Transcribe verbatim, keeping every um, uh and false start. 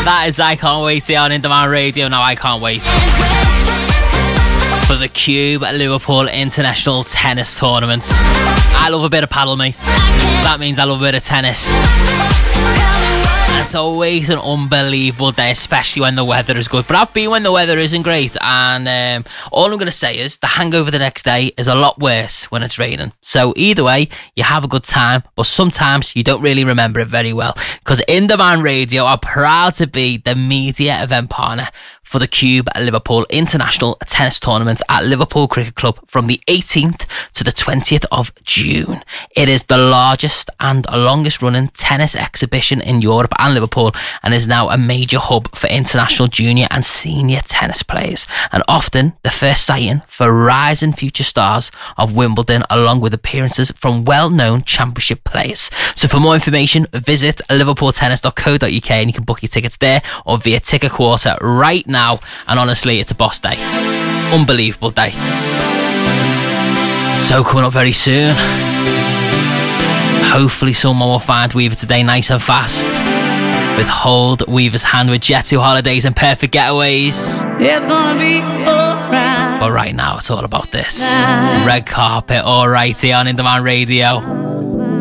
That is I Can't Wait here on Indemand Radio. Now I can't wait for the Cube Liverpool International Tennis Tournament. I love a bit of paddle, mate. That means I love a bit of tennis. And it's always an unbelievable day, especially when the weather is good. But I've been when the weather isn't great, and um, all I'm going to say is the hangover the next day is a lot worse when it's raining. So either way, you have a good time, but sometimes you don't really remember it very well. Because Indemand Radio are proud to be the media event partner for the Cube Liverpool International Tennis Tournament at Liverpool Cricket Club from the eighteenth to the twentieth of June. It is the largest and longest running tennis exhibition in Europe and Liverpool, and is now a major hub for international junior and senior tennis players, and often the first sighting for rising future stars of Wimbledon, along with appearances from well-known championship players. So for more information, visit liverpool tennis dot co dot uk and you can book your tickets there or via Ticket Quarter right now. Now, and honestly, it's a boss day. Unbelievable day. So coming up very soon, hopefully someone will find Weaver today nice and fast with Hold Weaver's Hand with Jet two Holidays and Perfect Getaways. It's gonna be alright. But right now it's all about this red carpet. Alright, here on Indemand Radio.